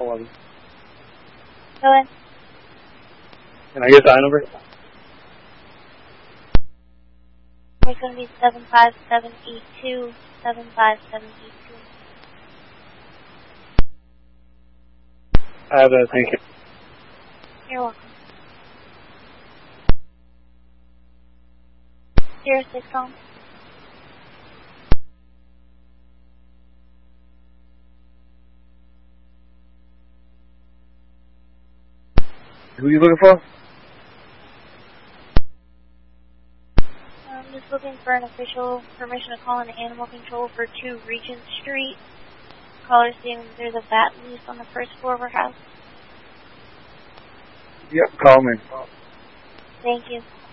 11. Go ahead. Can I get the I number? It's going to be 75782, 75782. I have that, thank you. You're welcome. 06 home. Who are you looking for? I'm just looking for an official permission to call in animal control for 2 Regent Street. Caller saying there's a bat loose on the first floor of our house. Yep, call me. Thank you.